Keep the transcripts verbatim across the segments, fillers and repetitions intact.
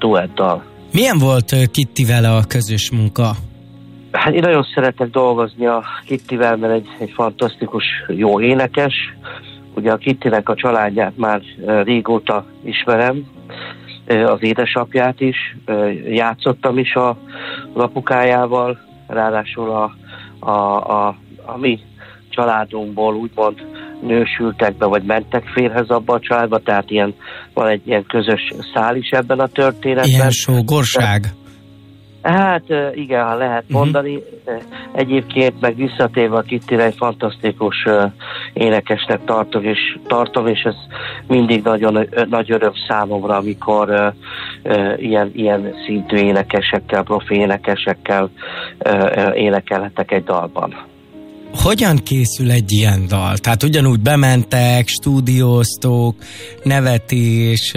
duettdal. Milyen volt Kittivel a közös munka? Hát én nagyon szeretek dolgozni a Kittivel, mert egy, egy fantasztikus, jó énekes. Ugye a Kittinek a családját már régóta ismerem, az édesapját is, játszottam is a apukájával, ráadásul a, a, a, a mi családunkból úgymond nősültek be, vagy mentek férhez abba a családba, tehát ilyen, van egy ilyen közös szál is ebben a történetben. Ilyen sógorság? Hát igen, ha lehet mondani. Uh-huh. Egyébként meg visszatérve a Kittire egy fantasztikus uh, énekesnek tartom, és tartom, és ez mindig nagyon nagy öröm számomra, amikor uh, uh, ilyen, ilyen szintű énekesekkel, profi énekesekkel uh, énekelhetek egy dalban. Hogyan készül egy ilyen dal? Tehát ugyanúgy bementek, stúdióztok, nevetés,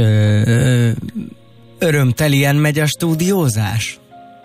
örömtelien megy a stúdiózás?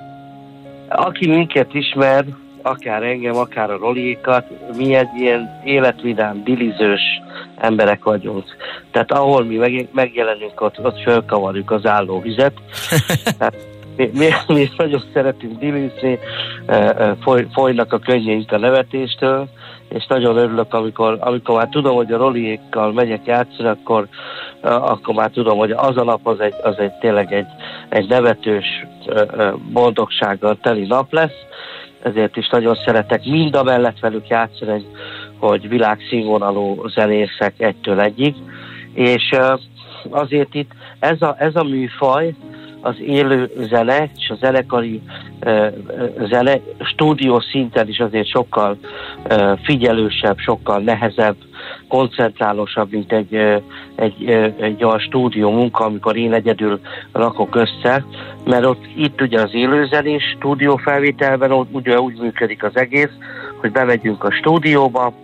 Aki minket ismer, akár engem, akár a Roliékat, mi egy ilyen életvidám, dilizős emberek vagyunk. Tehát ahol mi megjelenünk, ott, ott fölkavarjuk az állóvizet. Mi, mi, mi nagyon szeretünk dilizni, foly, folynak a könnyeink a nevetéstől, és nagyon örülök, amikor, amikor már tudom, hogy a Roliékkal megyek játszani, akkor, akkor már tudom, hogy az a nap az egy, az egy tényleg egy, egy nevetős boldogsággal teli nap lesz, ezért is nagyon szeretek mind a mellett velük játszani, hogy világszínvonalú zenészek egytől egyig, és azért itt ez a, ez a műfaj, az élő zene és a zenekari uh, zene stúdió szinten is azért sokkal uh, figyelősebb, sokkal nehezebb, koncentrálósabb, mint egy, uh, egy, uh, egy olyan stúdió munka, amikor én egyedül rakok össze, mert ott itt ugye az élőzenés stúdió felvételben ugye úgy működik az egész, hogy bemegyünk a stúdióba,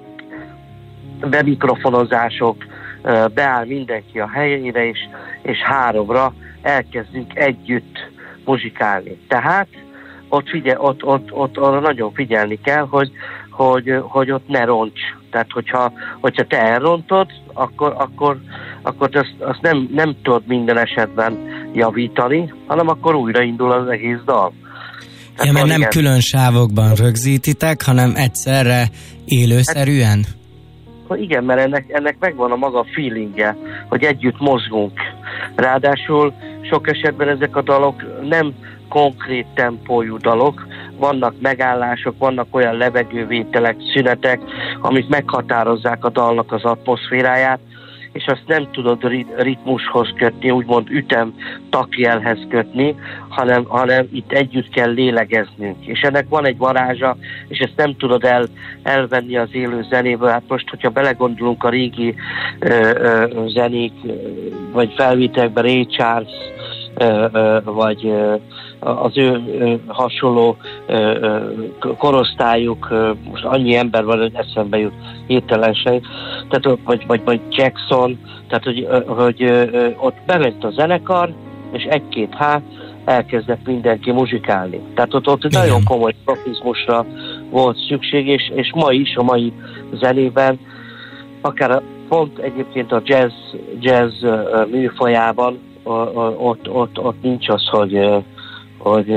bemikrofonozások, uh, beáll mindenki a helyére, és, és háromra elkezdünk együtt muzsikálni. Tehát ott, figyel, ott, ott, ott arra nagyon figyelni kell, hogy, hogy, hogy ott ne roncs. Tehát hogyha, hogyha te elrontod, akkor, akkor, akkor azt, azt nem, nem tudod minden esetben javítani, hanem akkor újraindul az egész dal. Ja, mert nem igen. Külön sávokban rögzítitek, hanem egyszerre élőszerűen? Hát, igen, mert ennek, ennek megvan a maga feelingje, hogy együtt mozgunk. Ráadásul sok esetben ezek a dalok nem konkrét tempójú dalok, vannak megállások, vannak olyan levegővételek, szünetek, amik meghatározzák a dalnak az atmoszféráját, és azt nem tudod ritmushoz kötni, úgymond ütem takjelhez kötni, hanem, hanem itt együtt kell lélegeznünk. És ennek van egy varázsa, és ezt nem tudod el, elvenni az élő zenéből. Hát most, hogyha belegondolunk a régi ö, ö, zenék, vagy felvételekben, Ray Charles, ö, ö, vagy ö, az ő ö, hasonló ö, ö, korosztályuk, ö, most annyi ember van, hogy eszembe jut hirtelen se, tehát, vagy, vagy, vagy Jackson, tehát hogy, hogy ö, ott bement a zenekar, és egy-két hát elkezdett mindenki muzsikálni. Tehát ott, ott nagyon komoly profizmusra volt szükség, és, és ma is, a mai zenében, akár a, pont egyébként a jazz, jazz műfajában, ott, ott, ott nincs az, hogy, hogy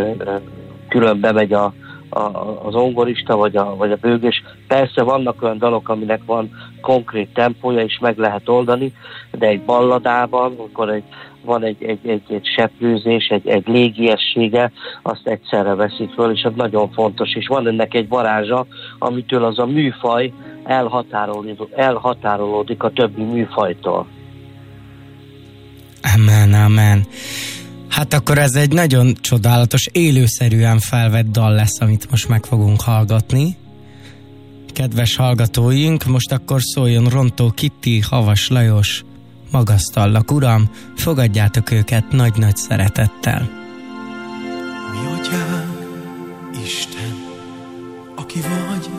külön bemegy a, a, az zongorista, vagy a, vagy a bőgés. Persze vannak olyan dalok, aminek van konkrét tempója, és meg lehet oldani, de egy balladában, amikor egy van egy, egy, egy, egy seprőzés, egy, egy légiessége, azt egyszerre veszik föl, és az nagyon fontos, és van ennek egy varázsa, amitől az a műfaj elhatárolódik, elhatárolódik a többi műfajtól. Amen, amen. Hát akkor ez egy nagyon csodálatos, élőszerűen felvett dal lesz, amit most meg fogunk hallgatni. Kedves hallgatóink, most akkor szóljon Rontó Kitti, Havas Lajos, magasztallak, uram, fogadjátok őket nagy-nagy szeretettel. Mi atyánk, Isten, aki vagy